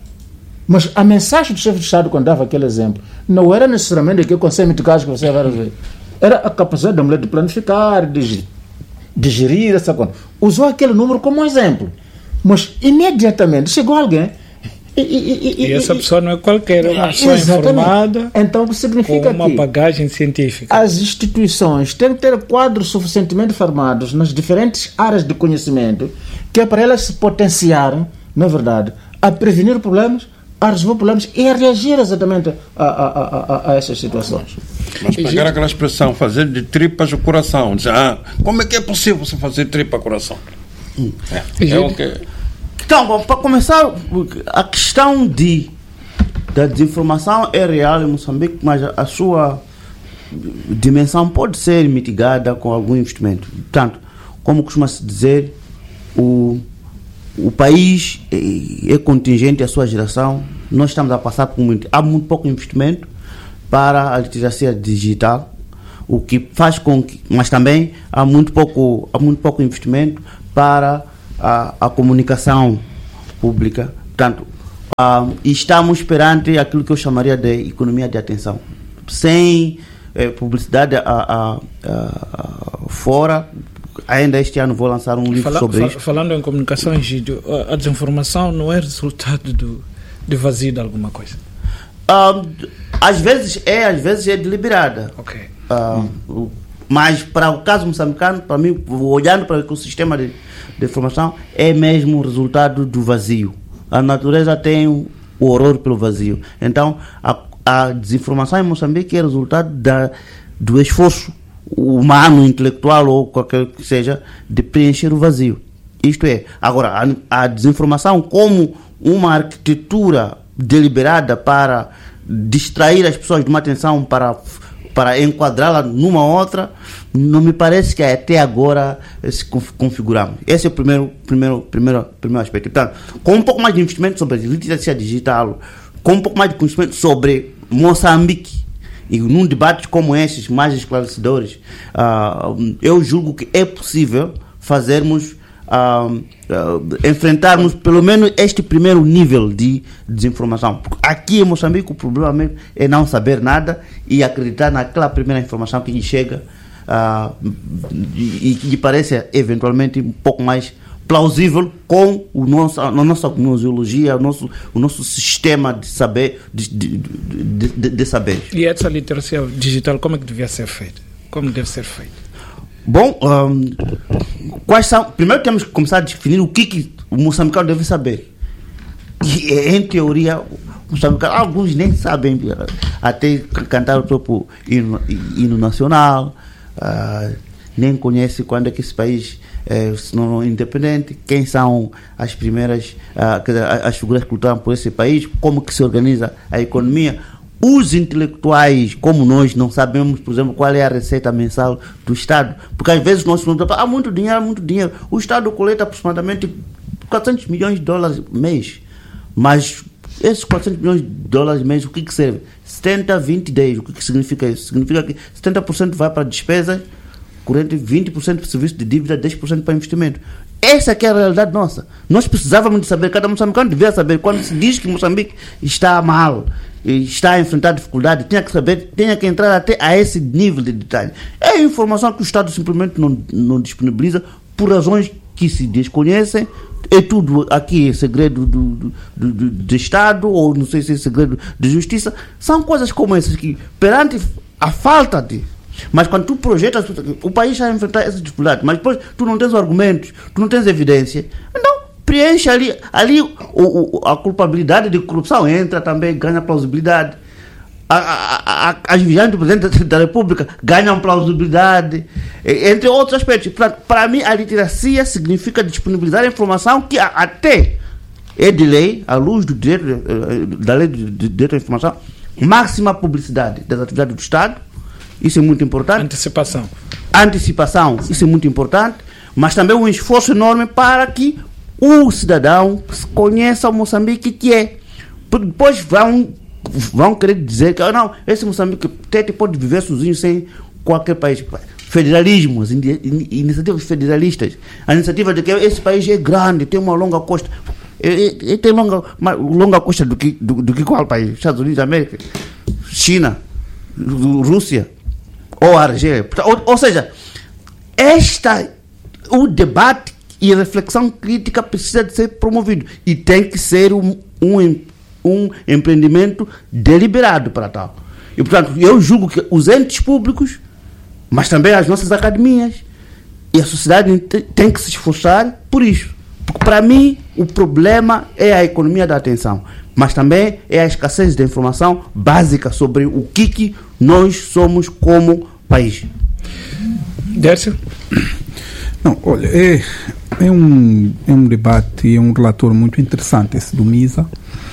Mas a mensagem do chefe de Estado, quando dava aquele exemplo, não era necessariamente aquele conceito de caso que você vai ver. Era a capacidade da mulher de planificar, de, de gerir essa coisa. Usou aquele número como um exemplo. Mas imediatamente chegou alguém. E, e, e, e essa pessoa não é qualquer, é uma pessoa informada, então, significa com uma que bagagem científica. As instituições têm que ter quadros suficientemente formados nas diferentes áreas de conhecimento, que é para elas se potenciarem, na verdade, a prevenir problemas, a resolver problemas e a reagir exatamente a, a, a, a essas situações. Mas pegar aquela expressão, fazer de tripas o coração, dizer, ah, como é que é possível você fazer tripa coração? Hum. É, é o que... Então, bom, para começar, a questão de, da desinformação é real em Moçambique, mas a, a sua dimensão pode ser mitigada com algum investimento. Portanto, como costuma-se dizer, o, o país é, é contingente à sua geração. Nós estamos a passar por muito, há muito pouco investimento para a literacia digital, o que faz com que, mas também há muito pouco, há muito pouco investimento para a, a comunicação pública. Portanto, uh, estamos perante aquilo que eu chamaria de economia de atenção. Sem eh, publicidade a, a, a, fora, ainda este ano vou lançar um livro Fala, sobre fal, isso. Falando em comunicação, Egídio, a desinformação não é resultado do, de vazio de alguma coisa? Uh, às vezes é, às vezes é deliberada. Ok. Uh, hum. Mas para o caso moçambicano, para mim, olhando para o ecossistema de, de informação, é mesmo o resultado do vazio. A natureza tem o horror pelo vazio. Então, a, a desinformação em Moçambique é resultado da, do esforço humano, intelectual ou qualquer que seja, de preencher o vazio. Isto é, agora, a, a desinformação como uma arquitetura deliberada para distrair as pessoas de uma atenção para... para enquadrá-la numa outra, não me parece que até agora se configuramos. Esse é o primeiro, primeiro, primeiro, primeiro aspecto. Portanto, com um pouco mais de investimento sobre literacia digital, com um pouco mais de conhecimento sobre Moçambique, e num debate como esses, mais esclarecedores, uh, eu julgo que é possível fazermos, uh, uh, enfrentarmos pelo menos este primeiro nível de desinformação. Aqui em Moçambique o problema mesmo é não saber nada e acreditar naquela primeira informação que lhe chega uh, e que lhe parece eventualmente um pouco mais plausível com o nosso, a nossa gnoseologia, o nosso, o nosso sistema de saber, de, de, de, de, de saber. E essa literacia digital, como é que devia ser feita? Como deve ser feita? Bom, um, quais são? Primeiro temos que começar a definir o que, que o moçambicano deve saber. E, em teoria, moçambicano, alguns nem sabem até cantar o próprio hino, hino nacional, uh, nem conhecem quando é que esse país é, se não independente, quem são as primeiras, uh, as figuras que lutaram por esse país, como que se organiza a economia. Os intelectuais, como nós, não sabemos, por exemplo, qual é a receita mensal do Estado, porque às vezes nós falamos, há muito dinheiro, há muito dinheiro. O Estado coleta aproximadamente quatrocentos milhões de dólares mês, mas esses quatrocentos milhões de dólares mês, o que que serve? setenta, vinte, dez. O que que significa isso? Significa que setenta por cento vai para despesas correntes, vinte por cento para serviço de dívida, dez por cento para investimento. Essa aqui é a realidade nossa. Nós precisávamos de saber, cada moçambicano devia saber, quando se diz que Moçambique está mal, está a enfrentar dificuldade, tinha que saber, tinha que entrar até a esse nível de detalhe. É informação que o Estado simplesmente não, não disponibiliza por razões que se desconhecem. É tudo aqui é segredo do, do, do, do, do Estado, ou não sei se é segredo de justiça. São coisas como essas que, perante a falta de... Mas quando tu projetas, o país está a enfrentar essa dificuldade, mas depois tu não tens argumentos, tu não tens evidência, então preenche ali, ali o, o, a culpabilidade de corrupção entra também, ganha plausibilidade. A, a, a, as viagens do presidente da República ganham plausibilidade, entre outros aspectos. Para mim, a literacia significa disponibilizar a informação que até é de lei, à luz do direito, da lei de direito à informação, máxima publicidade das atividades do Estado. Isso é muito importante. Antecipação. Antecipação, isso é muito importante, mas também um esforço enorme para que o cidadão conheça o Moçambique que é. Porque depois vão, vão querer dizer que não, esse Moçambique até pode viver sozinho sem qualquer país. Federalismo, as iniciativas federalistas, a iniciativa de que esse país é grande, tem uma longa costa. Ele tem longa, mais longa costa do que, do, do que qual país? Estados Unidos da América, China, Rússia ou Argélia. Ou, ou seja, esta, o debate e a reflexão crítica precisa de ser promovido e tem que ser um, um, um empreendimento deliberado para tal. E, portanto, eu julgo que os entes públicos, mas também as nossas academias e a sociedade tem que se esforçar por isso. Porque, para mim, o problema é a economia da atenção. mas também é a escassez de informação básica sobre o que, que nós somos como país. Dércio? Não, olha, é, é, um, é um debate, é um relatório muito interessante esse do MISA.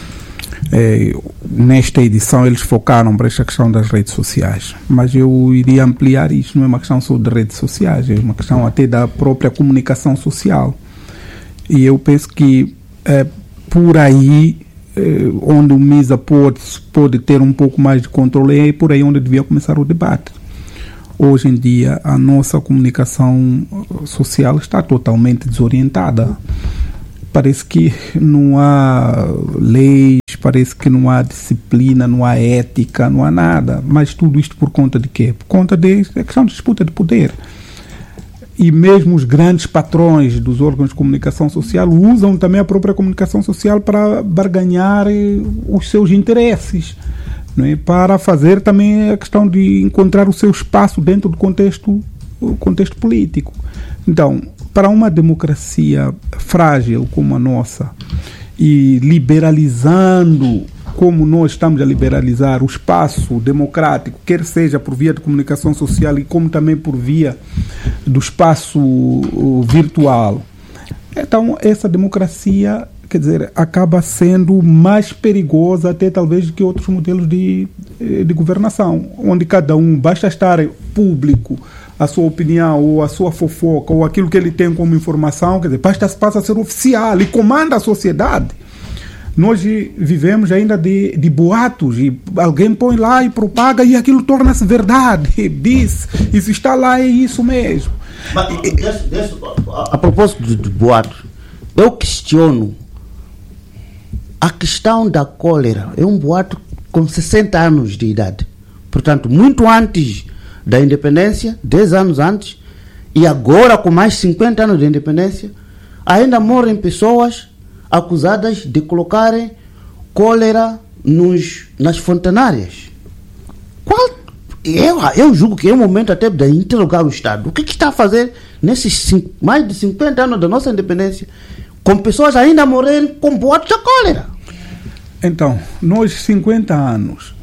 É, nesta edição eles focaram para esta questão das redes sociais, mas eu iria ampliar isso, não é uma questão só de redes sociais, é uma questão até da própria comunicação social. E eu penso que é, por aí é, onde o MISA pode, pode ter um pouco mais de controle, é por aí onde devia começar o debate. Hoje em dia a nossa comunicação social está totalmente desorientada. Parece que não há leis, parece que não há disciplina, não há ética, não há nada. Mas tudo isto por conta de quê? Por conta da questão de disputa de poder. E mesmo os grandes patrões dos órgãos de comunicação social usam também a própria comunicação social para barganhar os seus interesses, não é? Para fazer também a questão de encontrar o seu espaço dentro do contexto, contexto político. Então, para uma democracia frágil como a nossa e liberalizando como nós estamos a liberalizar o espaço democrático, quer seja por via de comunicação social e como também por via do espaço virtual, então essa democracia, quer dizer, acaba sendo mais perigosa até talvez do que outros modelos de, de governação, onde cada um basta estar público a sua opinião, ou a sua fofoca, ou aquilo que ele tem como informação, quer dizer, passa, passa a ser oficial e comanda a sociedade. Nós vivemos ainda de, de boatos, e alguém põe lá e propaga e aquilo torna-se verdade, diz, e se está lá é isso mesmo. Mas, desse, desse, a, a propósito de, de boatos, eu questiono a questão da cólera. É um boato com sessenta anos de idade, portanto, muito antes da independência, dez anos antes, e agora com mais cinquenta anos de independência, ainda morrem pessoas acusadas de colocarem cólera nos, nas fontanárias. Qual, eu, eu julgo que é o momento até de interrogar o Estado. O que, que está a fazer nesses cinco, mais de cinquenta anos da nossa independência, com pessoas ainda morrendo com boatos da cólera? Então, nós, cinquenta anos,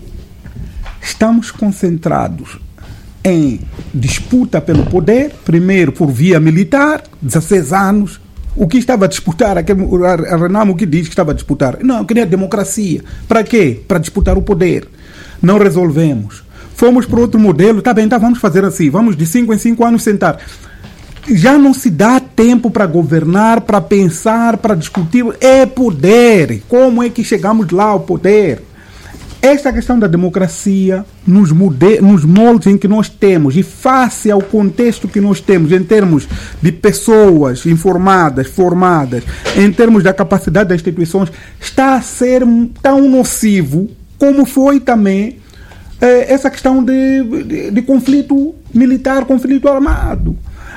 estamos concentrados em disputa pelo poder, primeiro por via militar, dezesseis anos. O que estava a disputar, a Renamo que diz que estava a disputar, não, queria democracia. Para quê? Para disputar o poder. Não resolvemos. Fomos para outro modelo, tá bem, então vamos fazer assim, vamos de cinco em cinco anos sentar. Já não se dá tempo para governar, para pensar, para discutir, é poder. Como é que chegamos lá ao poder? Esta questão da democracia, nos, mode- nos moldes em que nós temos e face ao contexto que nós temos em termos de pessoas informadas, formadas, em termos da capacidade das instituições, está a ser tão nocivo como foi também eh, essa questão de, de, de conflito militar, conflito armado.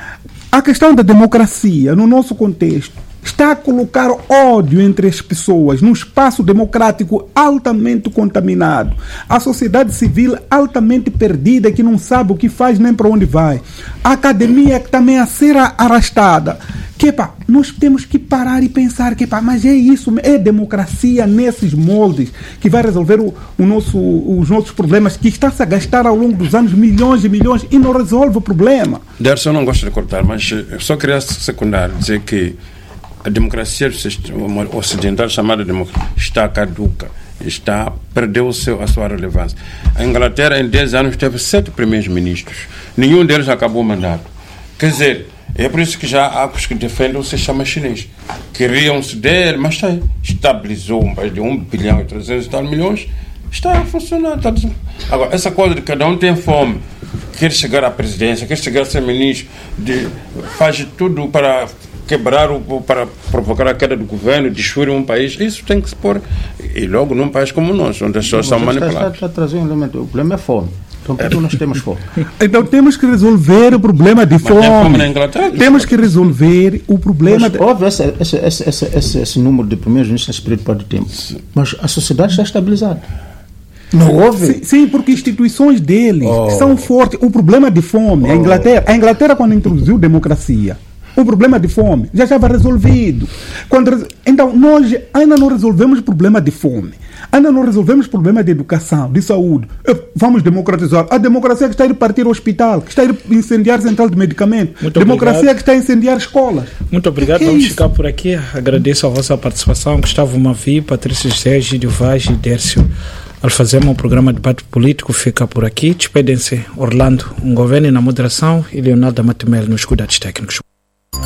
A questão da democracia, no nosso contexto, está a colocar ódio entre as pessoas num espaço democrático altamente contaminado. A sociedade civil altamente perdida, que não sabe o que faz nem para onde vai. A academia que também a ser arrastada. Que, pá, nós temos que parar e pensar que, pá, mas é isso, é democracia nesses moldes que vai resolver o, o nosso, os nossos problemas, que está-se a gastar ao longo dos anos milhões e milhões e não resolve o problema. Derson, eu não gosto de cortar, mas eu só queria secundar, dizer que a democracia ocidental, chamada democracia, está caduca, está, perdeu o seu, a sua relevância. A Inglaterra, em dez anos, teve sete primeiros ministros. Nenhum deles acabou o mandato. Quer dizer, é por isso que já há os que defendem o sistema chinês. Queriam ceder, mas está aí. Estabilizou um país de um bilhão e trezentos e tal milhões. Está a funcionar. Está... Agora, essa coisa de cada um tem fome, quer chegar à presidência, quer chegar a ser ministro, de, faz tudo para quebrar, o, para provocar a queda do governo, destruir um país, isso tem que se pôr. E logo num país como o nosso, onde as pessoas são manipuladas. Está a trazer um elemento. O problema é fome. Então, por que nós temos fome? Então temos que resolver o problema de fome. fome na Inglaterra, temos que resolver o problema. Mas, de... Óbvio, esse, esse, esse, esse, esse, esse número de primeiros ministros nesse período de tempo. Mas a sociedade está estabilizada. Não houve? Sim, sim, porque instituições deles oh. são fortes. O problema de fome, oh. a Inglaterra, a Inglaterra quando introduziu democracia, o problema de fome já estava resolvido. Quando, então, nós ainda não resolvemos o problema de fome, ainda não resolvemos o problema de educação, de saúde. Vamos democratizar. A democracia que está a ir partir o hospital, que está a ir incendiar a central de medicamentos, Muito democracia obrigado. que está a incendiar escolas. Muito obrigado, Que que é vamos isso? ficar por aqui. Agradeço a vossa participação. Gustavo Mavi, Patrício José, Gídio Vaz e Dércio Alfazema. O programa Debate Político fica por aqui. Despedem-se Orlando Ngoveni na moderação e Leonardo Matemel nos cuidados técnicos.